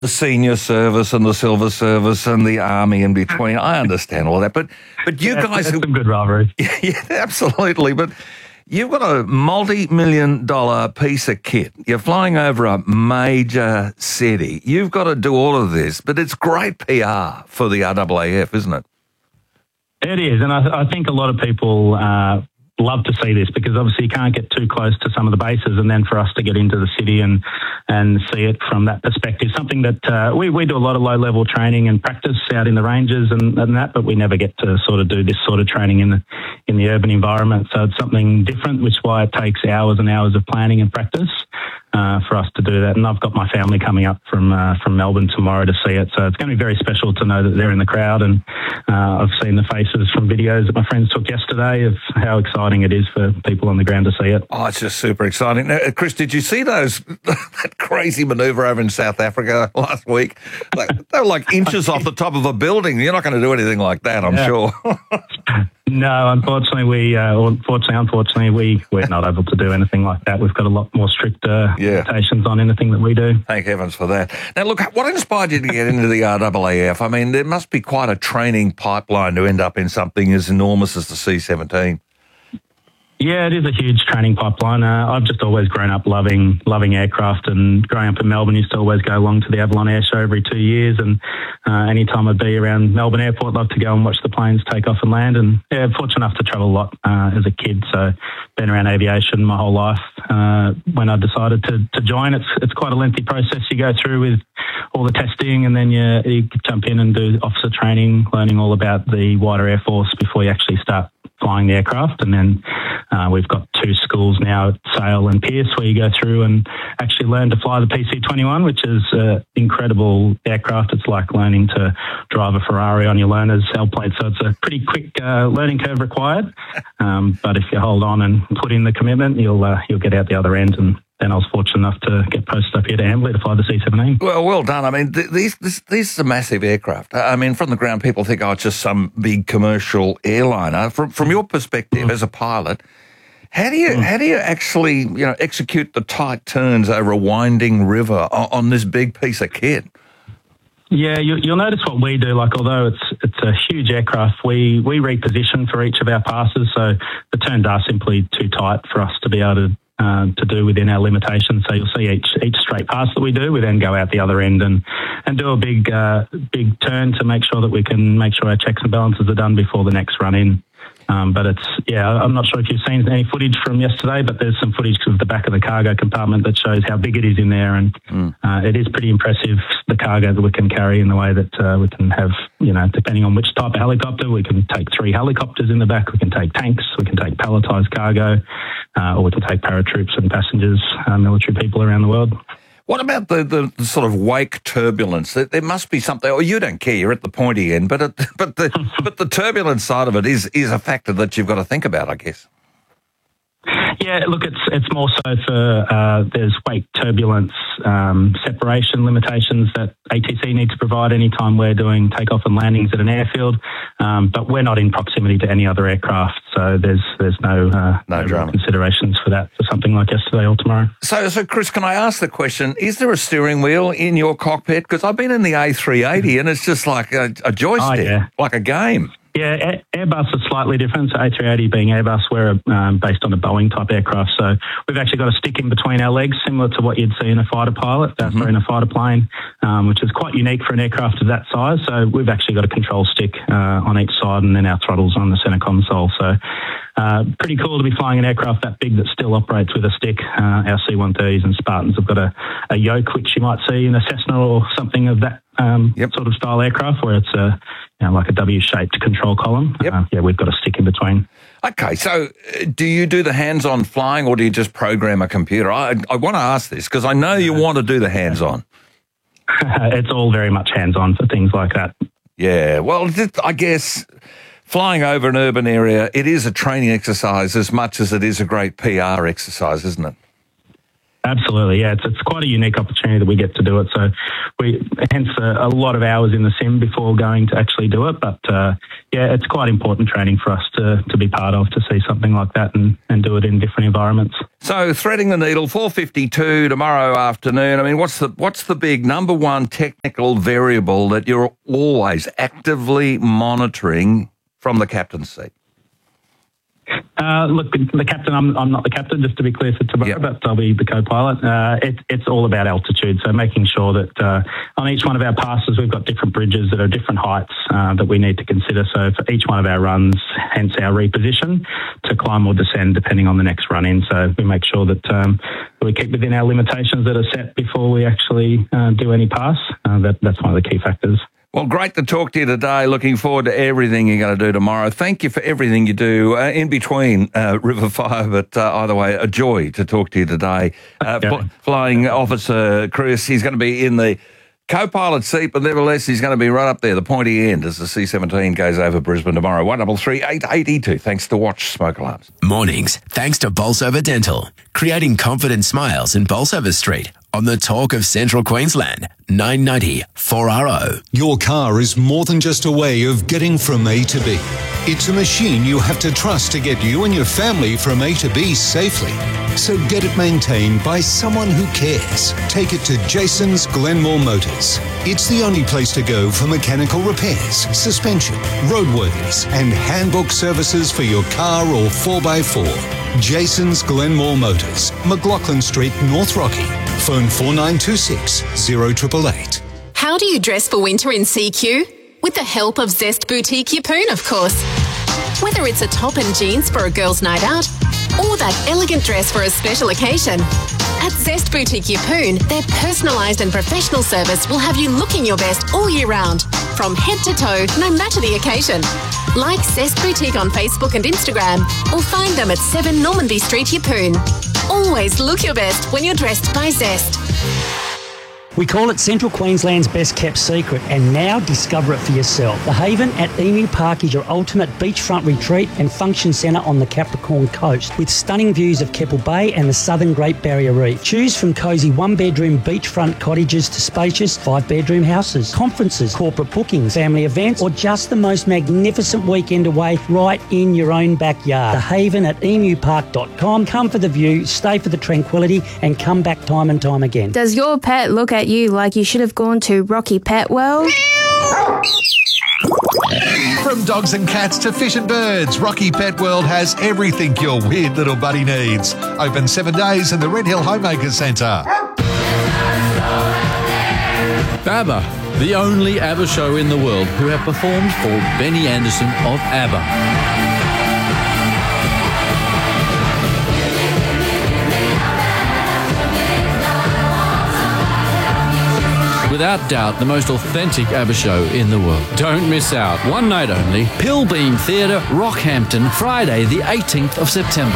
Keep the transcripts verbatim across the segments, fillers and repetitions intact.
the senior service and the silver service and the army in between. I understand all that, but but you yeah, guys... That's some good rivalry. Yeah, yeah, absolutely, but you've got a multi-million dollar piece of kit. You're flying over a major city. You've got to do all of this, but it's great P R for the R A A F, isn't it? It is, and I, I think a lot of people uh, love to see this because obviously you can't get too close to some of the bases, and then for us to get into the city and and see it from that perspective, something that uh, we, we do a lot of low-level training and practice out in the ranges and, and that, but we never get to sort of do this sort of training in the, in the urban environment. So it's something different, which is why it takes hours and hours of planning and practice uh, for us to do that. And I've got my family coming up from uh, from Melbourne tomorrow to see it, so it's going to be very special to know that they're in the crowd. And uh, I've seen the faces from videos that my friends took yesterday of how exciting it is for people on the ground to see it. Oh, it's just super exciting. Now, Chris, did you see those that crazy manoeuvre over in South Africa last week? Like, they were like inches off the top of a building. You're not going to do anything like that, I'm yeah. sure. No, unfortunately, we uh, unfortunately, unfortunately, we we're not able to do anything like that. We've got a lot more strict uh, yeah. limitations on anything that we do. Thank heavens for that. Now, look, what inspired you to get into the R A A F? I mean, there must be quite a training pipeline to end up in something as enormous as the C seventeen. Yeah, it is a huge training pipeline. Uh, I've just always grown up loving loving aircraft, and growing up in Melbourne, used to always go along to the Avalon Air Show every two years. And uh, anytime I'd be around Melbourne Airport, love to go and watch the planes take off and land. And yeah, fortunate enough to travel a lot uh, as a kid, so been around aviation my whole life. Uh, when I decided to, to join, it's it's quite a lengthy process you go through with all the testing, and then you, you jump in and do officer training, learning all about the wider Air Force before you actually start flying the aircraft. And then uh, we've got two schools now at Sale and Pierce where you go through and actually learn to fly the P C twenty-one, which is an incredible aircraft. It's like learning to drive a Ferrari on your learner's L plate. So it's a pretty quick uh, learning curve required. Um, but if you hold on and put in the commitment, you'll uh, you'll get out the other end. And then I was fortunate enough to get posted up here to Amberley to fly the C seventeen. Well, well done. I mean, th- these this, these are massive aircraft. I mean, from the ground, people think, oh, it's just some big commercial airliner. From from your perspective mm. as a pilot, how do you mm. how do you actually you know execute the tight turns over a winding river on, on this big piece of kit? Yeah, you, you'll notice what we do. Like, although it's it's a huge aircraft, we we reposition for each of our passes, so the turns are simply too tight for us to be able to. Uh, to do within our limitations. So you'll see each each straight pass that we do, we then go out the other end and, and do a big uh, big turn to make sure that we can make sure our checks and balances are done before the next run in. Um, but it's, yeah, I'm not sure if you've seen any footage from yesterday, but there's some footage of the back of the cargo compartment that shows how big it is in there. And mm. uh, it is pretty impressive, the cargo that we can carry in the way that uh, we can have, you know, depending on which type of helicopter, we can take three helicopters in the back, we can take tanks, we can take palletized cargo, uh, or we can take paratroops and passengers, uh, military people around the world. What about the, the, the sort of wake turbulence? There, there must be something. Or you don't care. You're at the pointy end, but it, but the but the turbulence side of it is is a factor that you've got to think about, I guess. Yeah, look, it's it's more so for uh, there's wake turbulence um, separation limitations that A T C need to provide anytime we're doing takeoff and landings at an airfield, um, but we're not in proximity to any other aircraft, so there's there's no uh, no, no considerations for that for something like yesterday or tomorrow. So, so Chris, can I ask the question? Is there a steering wheel in your cockpit? Because I've been in the A three eighty and it's just like a, a joystick, oh, yeah. like a game. Yeah, Airbus is slightly different. So A three eighty being Airbus, we're um, based on a Boeing type aircraft. So we've actually got a stick in between our legs, similar to what you'd see in a fighter pilot, uh, mm-hmm. or in a fighter plane, um, which is quite unique for an aircraft of that size. So we've actually got a control stick uh, on each side, and then our throttles on the center console. So uh, pretty cool to be flying an aircraft that big that still operates with a stick. Uh, our C one thirties and Spartans have got a, a yoke, which you might see in a Cessna or something of that um, yep. sort of style aircraft, where it's a you know, like a W-shaped control column. Yep. Uh, yeah, we've got a stick in between. Okay, so uh, do you do the hands-on flying, or do you just program a computer? I, I want to ask this because I know you want to do the hands-on. It's all very much hands-on for things like that. Yeah, well, I guess flying over an urban area, it is a training exercise as much as it is a great P R exercise, isn't it? Absolutely, yeah. It's, it's quite a unique opportunity that we get to do it. So we, hence a, a lot of hours in the sim before going to actually do it. But uh, yeah, it's quite important training for us to, to be part of, to see something like that and, and do it in different environments. So threading the needle, four fifty-two tomorrow afternoon. I mean, what's the what's the big number one technical variable that you're always actively monitoring from the captain's seat? Uh, look, the captain, I'm, I'm not the captain, just to be clear for tomorrow, yep. but I'll be the co-pilot. Uh, it, it's all about altitude, so making sure that uh, on each one of our passes we've got different bridges that are different heights uh, that we need to consider. So for each one of our runs, hence our reposition to climb or descend depending on the next run in. So we make sure that um, we keep within our limitations that are set before we actually uh, do any pass. Uh, that, that's one of the key factors. Well, great to talk to you today. Looking forward to everything you're going to do tomorrow. Thank you for everything you do uh, in between uh, River Fire, but uh, either way, a joy to talk to you today. Uh, yeah. fl- Flying Officer Chris, he's going to be in the co-pilot seat, but nevertheless, he's going to be right up there, the pointy end, as the C seventeen goes over Brisbane tomorrow. one double three eight eight two. Thanks to Watch Smoke Alarms. Mornings, thanks to Bolsover Dental. Creating confident smiles in Bolsover Street. On the Talk of Central Queensland, nine ninety four R O. Your car is more than just a way of getting from A to B. It's a machine you have to trust to get you and your family from A to B safely. So get it maintained by someone who cares. Take it to Jason's Glenmore Motors. It's the only place to go for mechanical repairs, suspension, roadworthies, and handbook services for your car or four by four. Jason's Glenmore Motors, McLaughlin Street, North Rocky. Phone four nine two six, zero eight eight eight. How do you dress for winter in C Q? With the help of Zest Boutique Yeppoon, of course. Whether it's a top and jeans for a girl's night out or that elegant dress for a special occasion, at Zest Boutique Yeppoon, their personalised and professional service will have you looking your best all year round, from head to toe, no matter the occasion. Like Zest Boutique on Facebook and Instagram, or find them at seven Normanby Street, Yeppoon. Always look your best when you're dressed by Zest. We call it Central Queensland's best kept secret, and now discover it for yourself. The Haven at Emu Park is your ultimate beachfront retreat and function centre on the Capricorn coast, with stunning views of Keppel Bay and the southern Great Barrier Reef. Choose from cosy one-bedroom beachfront cottages to spacious five-bedroom houses, conferences, corporate bookings, family events, or just the most magnificent weekend away right in your own backyard. The Haven at emu park dot com. Come for the view, stay for the tranquility, and come back time and time again. Does your pet look at you like you should have gone to Rocky Pet World? From dogs and cats to fish and birds, Rocky Pet World has everything your weird little buddy needs. Open seven days in the Red Hill Homemaker Centre. ABBA, the only ABBA show in the world who have performed for Benny Andersson of ABBA. Without doubt, the most authentic ABBA show in the world. Don't miss out. One night only. Pilbeam Theatre, Rockhampton, Friday the eighteenth of September.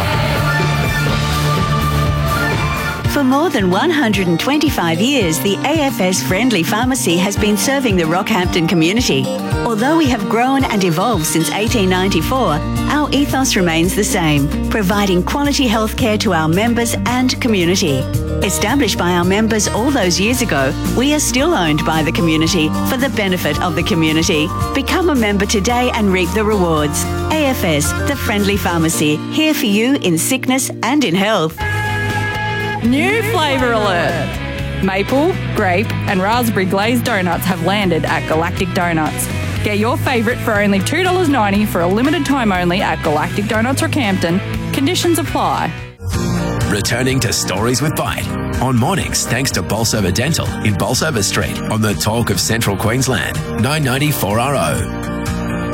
For more than one hundred twenty-five years, the A F S Friendly Pharmacy has been serving the Rockhampton community. Although we have grown and evolved since eighteen ninety-four, our ethos remains the same, providing quality healthcare to our members and community. Established by our members all those years ago, we are still owned by the community for the benefit of the community. Become a member today and reap the rewards. A F S, the Friendly Pharmacy, here for you in sickness and in health. New flavour alert! Maple, grape and raspberry glazed donuts have landed at Galactic Donuts. Get your favourite for only two dollars ninety for a limited time only at Galactic Donuts Rockhampton. Conditions apply. Returning to Stories with Bite. On mornings, thanks to Bolsover Dental in Bolsover Street on the Talk of Central Queensland, nine ninety four R O.